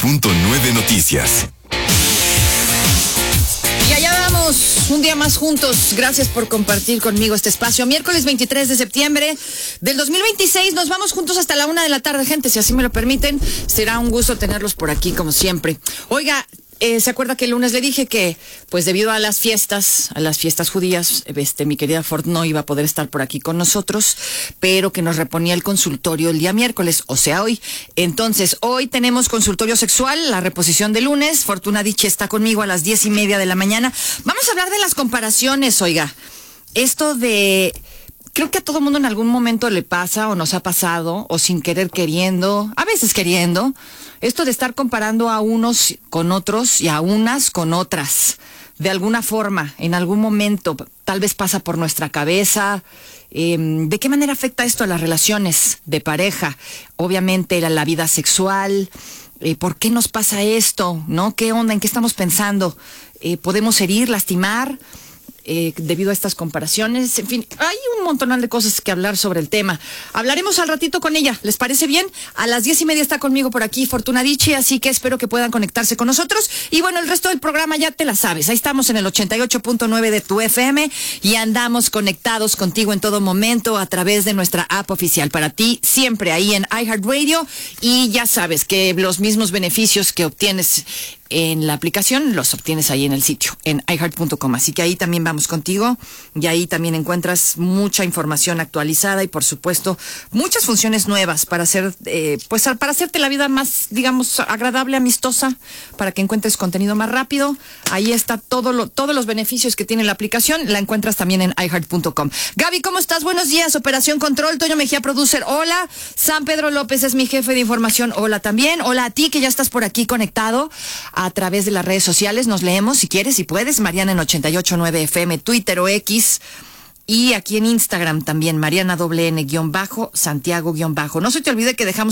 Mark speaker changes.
Speaker 1: 88.9 Noticias.
Speaker 2: Y allá vamos, un día más juntos. Gracias por compartir conmigo este espacio. Miércoles 23 de septiembre del 2026. Nos vamos juntos hasta la 1 de la tarde, gente, si así me lo permiten. Será un gusto tenerlos por aquí, como siempre. Oiga, ¿se acuerda que el lunes le dije que, pues debido a las fiestas judías, mi querida Ford no iba a poder estar por aquí con nosotros, pero que nos reponía el consultorio el día miércoles, o sea, hoy? Entonces, hoy tenemos consultorio sexual, la reposición de lunes. Fortuna Dichy está conmigo a las 10:30 de la mañana. Vamos a hablar de las comparaciones, oiga. Esto de... Creo que a todo mundo en algún momento le pasa o nos ha pasado, o sin querer queriendo, a veces queriendo, esto de estar comparando a unos con otros y a unas con otras. De alguna forma, en algún momento, tal vez pasa por nuestra cabeza. ¿De qué manera afecta esto a las relaciones de pareja? Obviamente la vida sexual. ¿Por qué nos pasa esto? ¿No? ¿Qué onda? ¿En qué estamos pensando? ¿Podemos herir, lastimar? Debido a estas comparaciones, en fin, hay un montón de cosas que hablar sobre el tema. Hablaremos al ratito con ella, ¿les parece bien? A las 10:30 está conmigo por aquí Fortuna Dichy, así que espero que puedan conectarse con nosotros. Y bueno, el resto del programa ya te la sabes, ahí estamos en el 88.9 de tu FM y andamos conectados contigo en todo momento a través de nuestra app oficial para ti, siempre ahí en iHeartRadio. Y ya sabes que los mismos beneficios que obtienes en la aplicación los obtienes ahí en el sitio, en iHeart.com. Así que ahí también vamos contigo y ahí también encuentras mucha información actualizada y, por supuesto, muchas funciones nuevas para hacer, para hacerte la vida más, digamos, agradable, amistosa, para que encuentres contenido más rápido. Ahí está todos los beneficios que tiene la aplicación. La encuentras también en iHeart.com. Gaby, ¿cómo estás? Buenos días. Operación Control. Toño Mejía, producer. Hola. San Pedro López es mi jefe de información. Hola también. Hola a ti que ya estás por aquí conectado a través de las redes sociales. Nos leemos si quieres, si puedes. Mariana en 88.9 FM, Twitter o X. Y aquí en Instagram también, Mariana _Santiago_. No se te olvide que dejamos